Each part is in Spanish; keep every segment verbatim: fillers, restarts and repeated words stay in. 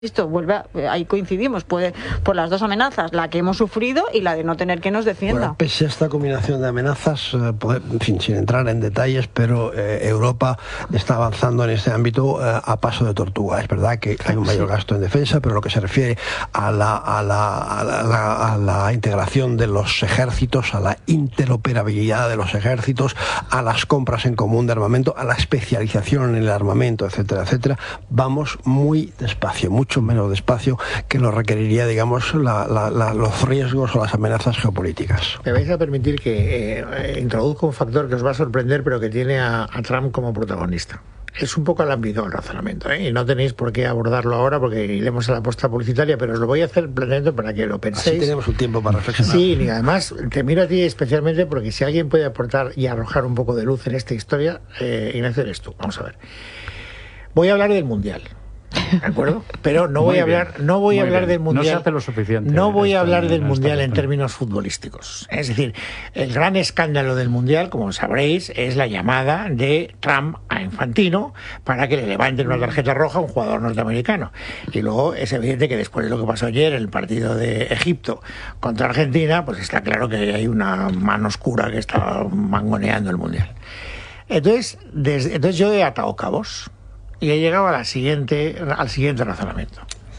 Esto vuelve a, ahí coincidimos, puede, por las dos amenazas, la que hemos sufrido y la de no tener que nos defienda. Bueno, pese a esta combinación de amenazas, eh, poder, en fin, sin entrar en detalles, pero eh, Europa está avanzando en este ámbito eh, a paso de tortuga. Es verdad que hay un mayor gasto en defensa, pero lo que se refiere a la, a la, a la, a la integración de los ejércitos, a la interoperabilidad de los ejércitos, a las compras en común de armamento, a la especialización en el armamento, etcétera, etcétera, vamos muy despacio, mucho mucho menos despacio que lo requeriría, digamos, la, la, la, los riesgos o las amenazas geopolíticas. Me vais a permitir que eh, introduzca un factor que os va a sorprender, pero que tiene a, a Trump como protagonista. Es un poco alámbico el razonamiento, ¿eh? Y no tenéis por qué abordarlo ahora porque iremos a la posta publicitaria, pero os lo voy a hacer planteando para que lo penséis. Así tenemos un tiempo para reflexionar. Sí, y además te miro a ti especialmente porque si alguien puede aportar y arrojar un poco de luz en esta historia, eh, Ignacio, eres tú. Vamos a ver. Voy a hablar del Mundial. ¿De acuerdo? Pero no voy a hablar, no voy a hablar del mundial. No se hace lo suficiente. No voy a hablar del mundial en términos futbolísticos. Es decir, el gran escándalo del mundial, como sabréis, es la llamada de Trump a Infantino para que le levanten una tarjeta roja a un jugador norteamericano. Y luego es evidente que después de lo que pasó ayer en el partido de Egipto contra Argentina, pues está claro que hay una mano oscura que está mangoneando el mundial. Entonces, desde, entonces yo he atado cabos. Y he llegado a la siguiente, al siguiente razonamiento.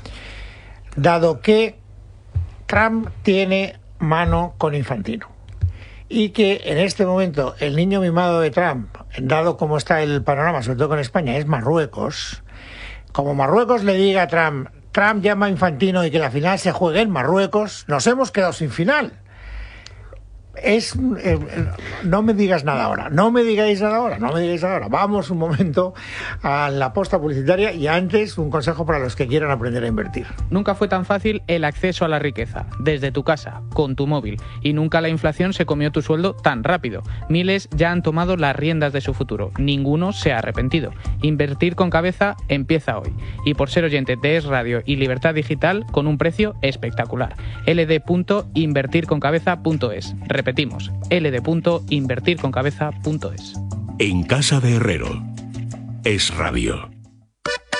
Dado que Trump tiene mano con Infantino y que en este momento el niño mimado de Trump, dado como está el panorama, sobre todo con España, es Marruecos, como Marruecos le diga a Trump, Trump llama a Infantino y que la final se juegue en Marruecos, nos hemos quedado sin final. Es eh, no me digas nada ahora, no me digáis nada ahora, no me digáis nada ahora. Vamos un momento a la posta publicitaria y antes un consejo para los que quieran aprender a invertir. Nunca fue tan fácil el acceso a la riqueza, desde tu casa, con tu móvil, y nunca la inflación se comió tu sueldo tan rápido. Miles ya han tomado las riendas de su futuro, ninguno se ha arrepentido. Invertir con cabeza empieza hoy, y por ser oyente de Es Radio y Libertad Digital con un precio espectacular. l d punto invertir con cabeza punto es. Repetimos, l d punto invertir con cabeza punto es. En casa de Herrero, Es Radio.